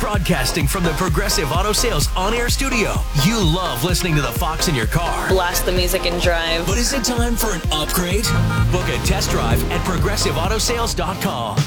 Broadcasting from the Progressive Auto Sales on-air studio. You love listening to the Fox in your car. Blast the music and drive. But is it time for an upgrade? Book a test drive at ProgressiveAutosales.com.